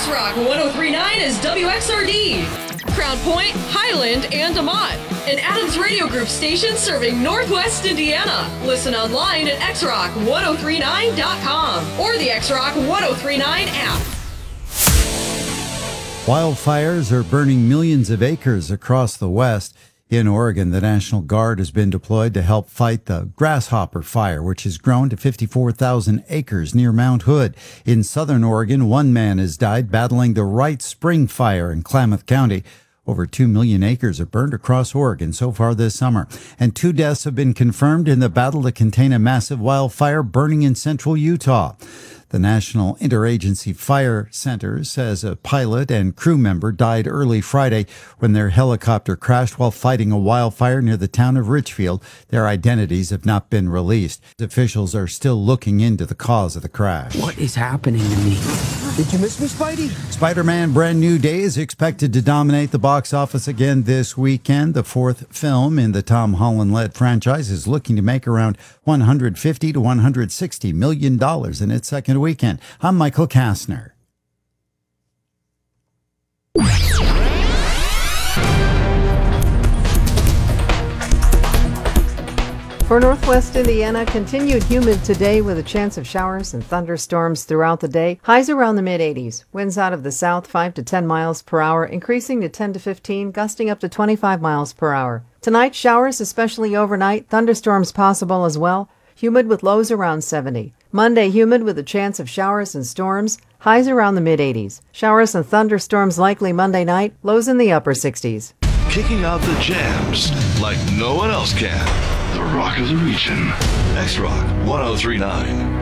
X-Rock 1039 is WXRD. Crown Point, Highland, and Amott. An Adams Radio Group station serving Northwest Indiana. Listen online at xrock1039.com or the X-Rock 1039 app. Wildfires are burning millions of acres across the West. In Oregon, the National Guard has been deployed to help fight the grasshopper fire, which has grown to 54,000 acres near Mount Hood. In southern Oregon, one man has died battling the Wright Spring Fire in Klamath County. Over 2 million acres are burned across Oregon so far this summer. And 2 deaths have been confirmed in the battle to contain a massive wildfire burning in central Utah. The National Interagency Fire Center says a pilot and crew member died early Friday when their helicopter crashed while fighting a wildfire near the town of Richfield. Their identities have not been released. Officials are still looking into the cause of the crash. What is happening to me? Did you miss me, Spidey? Spider-Man Brand New Day is expected to dominate the box office again this weekend. The 4th film in the Tom Holland-led franchise is looking to make around $150 to $160 million in its second weekend. I'm Michael Kastner. For Northwest Indiana, continued humid today with a chance of showers and thunderstorms throughout the day. Highs around the mid-80s. Winds out of the south 5 to 10 miles per hour, increasing to 10 to 15, gusting up to 25 miles per hour. Tonight, showers, especially overnight. Thunderstorms possible as well. Humid with lows around 70. Monday, humid with a chance of showers and storms. Highs around the mid-80s. Showers and thunderstorms likely Monday night. Lows in the upper 60s. Kicking out the jams like no one else can. The Rock of the Region. X-Rock 1039.